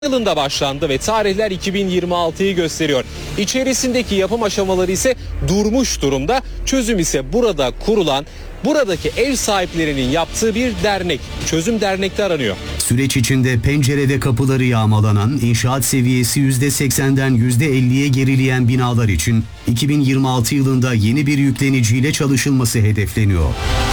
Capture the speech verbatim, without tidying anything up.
yılında başlandı ve tarihler iki bin yirmi altıyı gösteriyor. İçerisindeki yapım aşamaları ise durmuş durumda. Çözüm ise burada kurulan, buradaki ev sahiplerinin yaptığı bir dernek. Çözüm dernekte aranıyor. Süreç içinde pencere ve kapıları yağmalanan, inşaat seviyesi yüzde seksenden yüzde elliye gerileyen binalar için iki bin yirmi altı yılında yeni bir yükleniciyle çalışılması hedefleniyor.